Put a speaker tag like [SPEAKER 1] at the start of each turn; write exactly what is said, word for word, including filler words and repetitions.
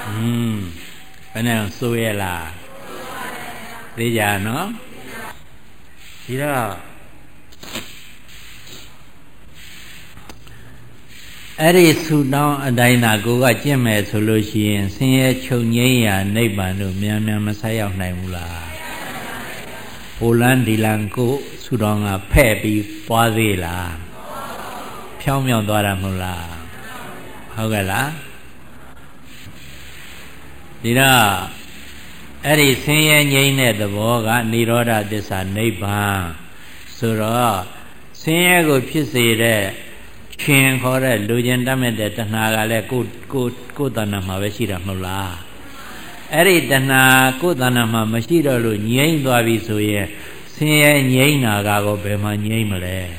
[SPEAKER 1] อืมဘယ်နဲ့ဆိုရလားသိကြနော်ဒီတော့အဲ့ဒီဆူတောင်းအတိုင်းသာကိုကကျင့်မယ်ဆိုလို့ရှိရင်ဆင်းရဲချုပ်ငြိမ်းရာနိဗ္ဗာန်တို့မြန်မြန်မဆက်ရောက်နိုင်ဘူးလားဟိုလန်းဒီလန်းကိုဆူတောင်းကဖဲ့ပြီးပွားသေးလားဖြောင်းမြောင်းသွားတာမဟုတ်လားဟုတ်ကဲ့လားဒီတော့အဲ့ဒီဆင်းရဲငြိမ်းတဲ့သဘောကនិရောဓသစ္စာနိဗ္ဗာန်ဆိုတော့ဆင်းရဲကိုဖြစ်စေတဲ့ရှင်ခေါ်တဲ့လူကျင်တတ်မဲ့တဲ့တဏှာကလည်းကိုကိုကိုယ်တဏ္ဍာမှာပဲရှိတာမဟုတ်လားအဲ့ဒီတဏှာကိုယ်တဏ္ဍာမှာမရှိတော့လို့ငြိမ်းသွားပြီဆိုရင်ဆင်းရဲငြိမ်းတာကတော့ဘယ်မှာငြိမ်းမလဲ